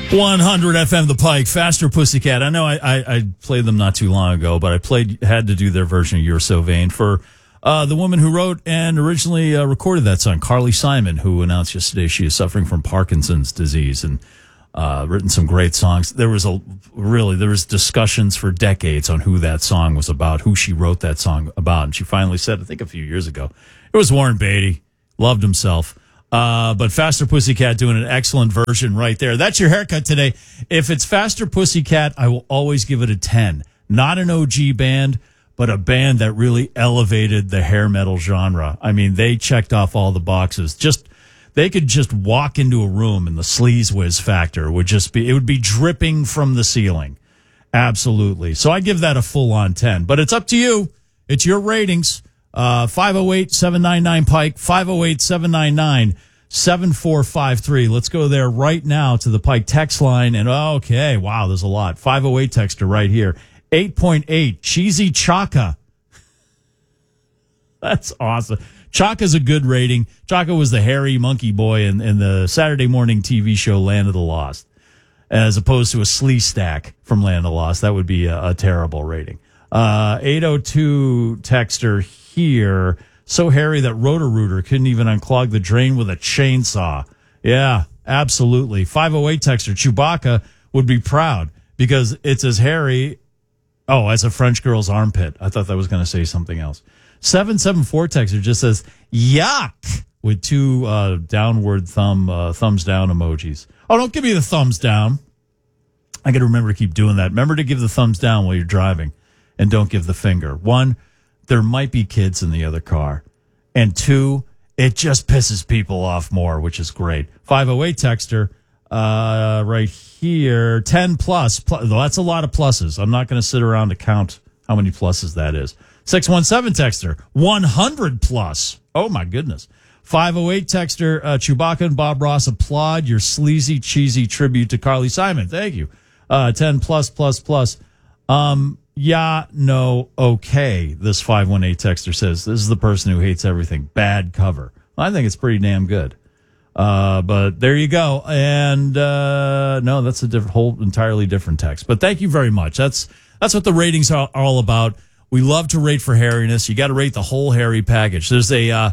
100 FM The Pike, Faster Pussycat. I know I played them not too long ago, but had to do their version of You're So Vain for the woman who wrote and originally recorded that song, Carly Simon, who announced yesterday she is suffering from Parkinson's disease and written some great songs. There was discussions for decades on who that song was about, who she wrote that song about. And she finally said, I think a few years ago, it was Warren Beatty. Loved himself. But Faster Pussycat doing an excellent version right there. That's your haircut today. If it's Faster Pussycat, I will always give it a 10. Not an OG band, but a band that really elevated the hair metal genre. I mean, they checked off all the boxes. They could just walk into a room and the sleaze whiz factor would be dripping from the ceiling. Absolutely. So I give that a full on 10, but it's up to you. It's your ratings. 508-799-PIKE, 508-799-7453. Let's go there right now to the Pike text line. And okay, wow, there's a lot. 508 texter right here. 8.8, Cheesy Chaka. That's awesome. Chaka's a good rating. Chaka was the hairy monkey boy in the Saturday morning TV show Land of the Lost, as opposed to a Slee Stack from Land of the Lost. That would be a terrible rating. 802 texter here. So hairy that Roto-Rooter couldn't even unclog the drain with a chainsaw. Yeah, absolutely. 508 texter, Chewbacca would be proud because it's as hairy, as a French girl's armpit. I thought that was going to say something else. 774 texter just says, yuck, with two downward thumbs down emojis. Oh, don't give me the thumbs down. I got to remember to keep doing that. Remember to give the thumbs down while you're driving and don't give the finger. One, there might be kids in the other car. And two, it just pisses people off more, which is great. 508 texter, right here, 10 plus. That's a lot of pluses. I'm not going to sit around to count how many pluses that is. 617 texter, 100 plus. Oh, my goodness. 508 texter, Chewbacca and Bob Ross applaud your sleazy, cheesy tribute to Carly Simon. Thank you. 10 plus. Yeah, no, okay. This 518 texter says, this is the person who hates everything. Bad cover. I think it's pretty damn good. But there you go. And, no, that's a whole entirely different text. But thank you very much. That's what the ratings are all about. We love to rate for hairiness. You got to rate the whole hairy package. There's a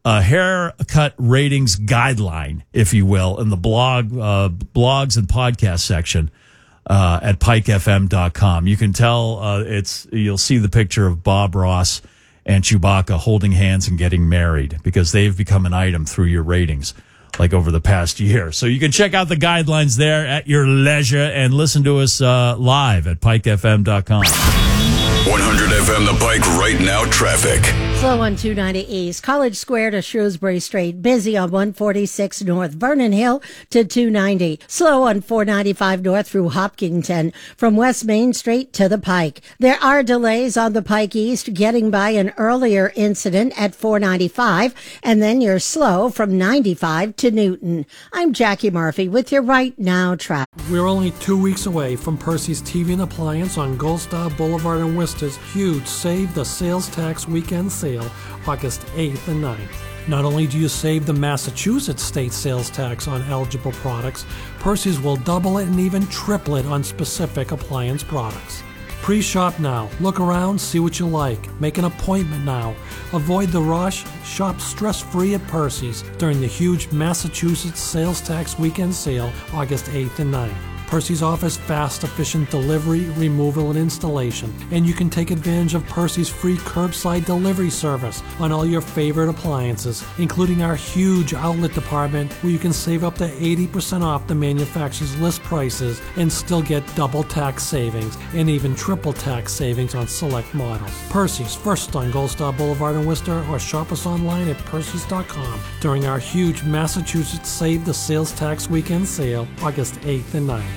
haircut ratings guideline, if you will, in the blogs and podcast section. At pikefm.com. You can tell you'll see the picture of Bob Ross and Chewbacca holding hands and getting married because they've become an item through your ratings like over the past year. So you can check out the guidelines there at your leisure and listen to us live at pikefm.com. 100 FM The Pike right now traffic. Slow on 290 East, College Square to Shrewsbury Street. Busy on 146 North, Vernon Hill to 290. Slow on 495 North through Hopkinton from West Main Street to the Pike. There are delays on the Pike East getting by an earlier incident at 495, and then you're slow from 95 to Newton. I'm Jackie Murphy with your right now traffic. We're only 2 weeks away from Percy's TV and Appliance on Gold Star Boulevard in Worcester's huge Save the Sales Tax Weekend Sale, August 8th and 9th. Not only do you save the Massachusetts state sales tax on eligible products, Percy's will double it and even triple it on specific appliance products. Pre-shop now. Look around, see what you like. Make an appointment now. Avoid the rush. Shop stress-free at Percy's during the huge Massachusetts sales tax weekend sale, August 8th and 9th. Percy's offers fast, efficient delivery, removal, and installation. And you can take advantage of Percy's free curbside delivery service on all your favorite appliances, including our huge outlet department where you can save up to 80% off the manufacturer's list prices and still get double tax savings and even triple tax savings on select models. Percy's, first on Gold Star Boulevard in Worcester, or shop us online at percys.com during our huge Massachusetts Save the Sales Tax Weekend Sale, August 8th and 9th.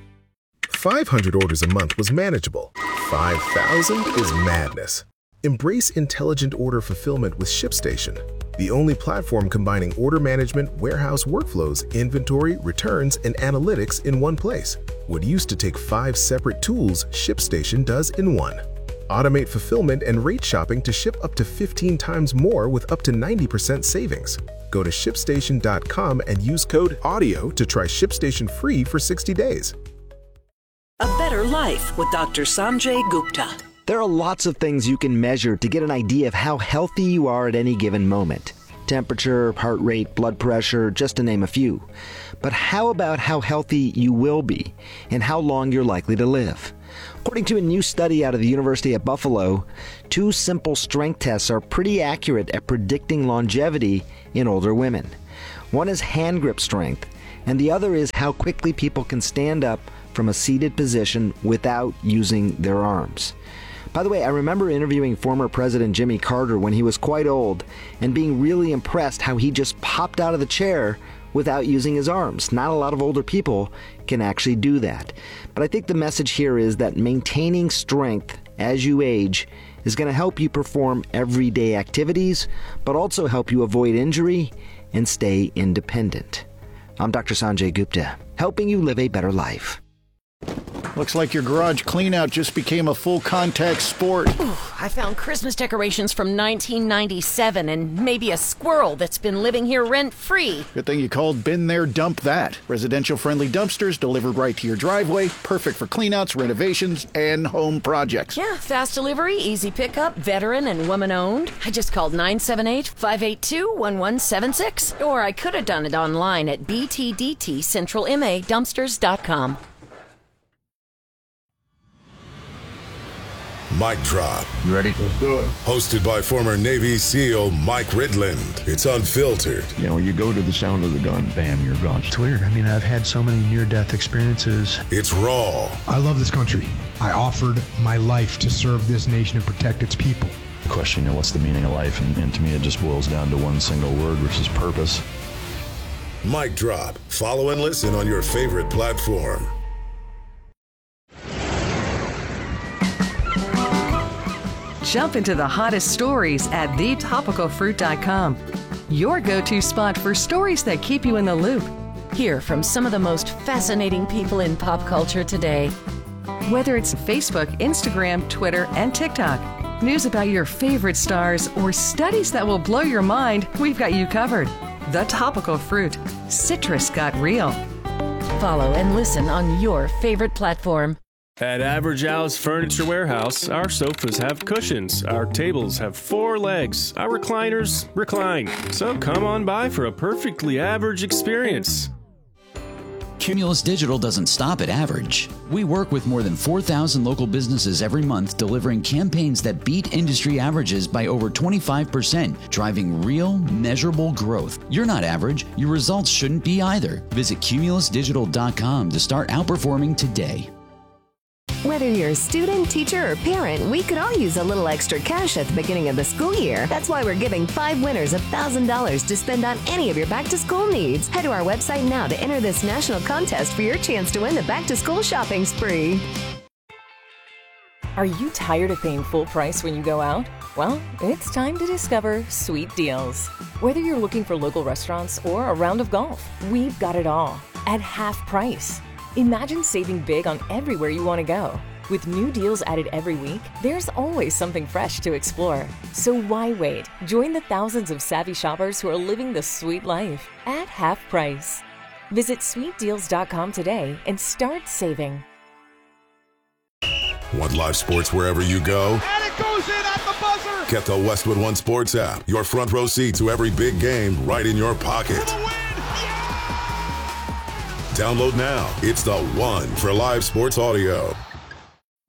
500 orders a month was manageable. 5,000 is madness. Embrace intelligent order fulfillment with ShipStation, the only platform combining order management, warehouse workflows, inventory, returns, and analytics in one place. What used to take 5 separate tools, ShipStation does in one. Automate fulfillment and rate shopping to ship up to 15 times more with up to 90% savings. Go to ShipStation.com and use code AUDIO to try ShipStation free for 60 days. A Better Life with Dr. Sanjay Gupta. There are lots of things you can measure to get an idea of how healthy you are at any given moment. Temperature, heart rate, blood pressure, just to name a few. But how about how healthy you will be and how long you're likely to live? According to a new study out of the University at Buffalo, 2 simple strength tests are pretty accurate at predicting longevity in older women. One is hand grip strength, and the other is how quickly people can stand up from a seated position without using their arms. By the way, I remember interviewing former President Jimmy Carter when he was quite old and being really impressed how he just popped out of the chair without using his arms. Not a lot of older people can actually do that. But I think the message here is that maintaining strength as you age is going to help you perform everyday activities, but also help you avoid injury and stay independent. I'm Dr. Sanjay Gupta, helping you live a better life. Looks like your garage cleanout just became a full contact sport. Ooh, I found Christmas decorations from 1997 and maybe a squirrel that's been living here rent-free. Good thing you called Been There, Dump That. Residential-friendly dumpsters delivered right to your driveway, perfect for cleanouts, renovations, and home projects. Yeah, fast delivery, easy pickup, veteran and woman-owned. I just called 978-582-1176. Or I could have done it online at btdtcentralmadumpsters.com. Mic Drop. You ready? Let's do it. Hosted by former Navy SEAL Mike Ridland. It's unfiltered. You know, you go to the sound of the gun, bam, you're gone. It's weird. I mean, I've had so many near-death experiences. It's raw. I love this country. I offered my life to serve this nation and protect its people. Question, you know, what's the meaning of life? And to me, it just boils down to one single word, which is purpose. Mic Drop. Follow and listen on your favorite platform. Jump into the hottest stories at thetopicalfruit.com. Your go-to spot for stories that keep you in the loop. Hear from some of the most fascinating people in pop culture today. Whether it's Facebook, Instagram, Twitter, and TikTok, news about your favorite stars, or studies that will blow your mind, we've got you covered. The Topical Fruit. Citrus got real. Follow and listen on your favorite platform. At Average Al's Furniture Warehouse, our sofas have cushions, our tables have 4 legs, our recliners recline. So come on by for a perfectly average experience. Cumulus Digital doesn't stop at average. We work with more than 4,000 local businesses every month, delivering campaigns that beat industry averages by over 25%, driving real, measurable growth. You're not average. Your results shouldn't be either. Visit cumulusdigital.com to start outperforming today. Whether you're a student, teacher, or parent, we could all use a little extra cash at the beginning of the school year. That's why we're giving 5 winners $1,000 to spend on any of your back-to-school needs. Head to our website now to enter this national contest for your chance to win the back-to-school shopping spree. Are you tired of paying full price when you go out? Well, it's time to discover Sweet Deals. Whether you're looking for local restaurants or a round of golf, we've got it all at half price. Imagine saving big on everywhere you want to go. With new deals added every week, there's always something fresh to explore. So why wait? Join the thousands of savvy shoppers who are living the sweet life at half price. Visit sweetdeals.com today and start saving. Want live sports wherever you go? And it goes in at the buzzer! Get the Westwood One Sports app. Your front row seat to every big game right in your pocket. Download now. It's the one for live sports audio.